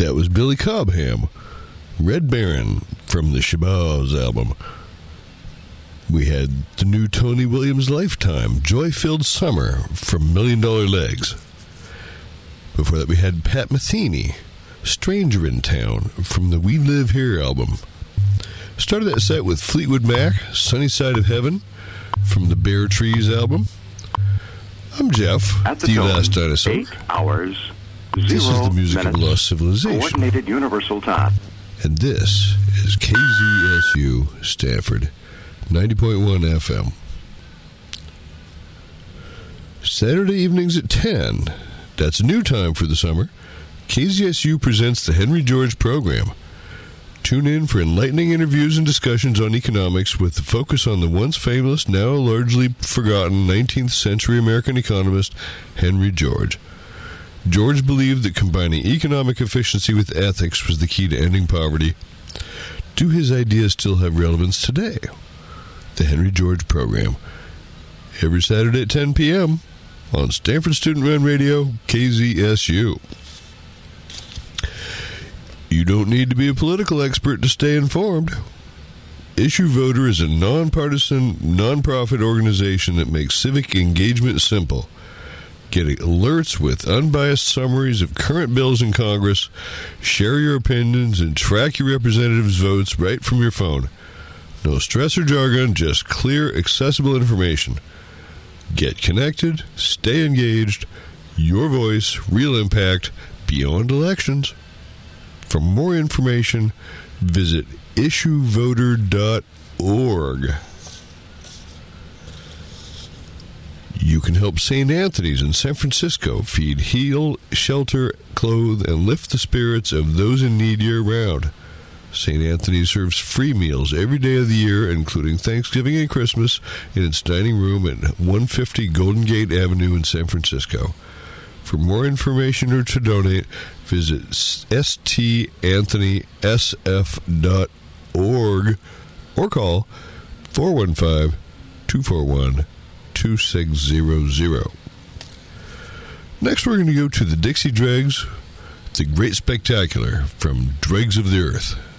That was Billy Cobham, Red Baron from the Shabazz album. We had the new Tony Williams Lifetime, Joy-Filled Summer from $1 Million Legs. Before that we had Pat Metheny, Stranger in Town from the We Live Here album. Started that set with Fleetwood Mac, Sunny Side of Heaven from the Bare Trees album. I'm Jeff, the Last Dinosaur. 8 hours, 0 This is the music minutes, of Lost Civilization. Coordinated Universal Time. And this is KZSU Stanford, 90.1 FM. Saturday evenings at 10. That's a new time for the summer. KZSU presents the Henry George program. Tune in for enlightening interviews and discussions on economics with the focus on the once famous, now largely forgotten 19th century American economist Henry George. George believed that combining economic efficiency with ethics was the key to ending poverty. Do his ideas still have relevance today? The Henry George program. Every Saturday at 10 p.m. on Stanford Student Run Radio, KZSU. You don't need to be a political expert to stay informed. Issue Voter is a nonpartisan, nonprofit organization that makes civic engagement simple. Get alerts with unbiased summaries of current bills in Congress, share your opinions, and track your representatives' votes right from your phone. No stress or jargon, just clear, accessible information. Get connected, stay engaged, your voice, real impact, beyond elections. For more information, visit issuevoter.org. You can help St. Anthony's in San Francisco feed, heal, shelter, clothe, and lift the spirits of those in need year-round. St. Anthony's serves free meals every day of the year, including Thanksgiving and Christmas, in its dining room at 150 Golden Gate Avenue in San Francisco. For more information or to donate, visit stanthonysf.org or call 415-241-2600. Next, we're going to go to the Dixie Dregs, the Great Spectacular from Dregs of the Earth.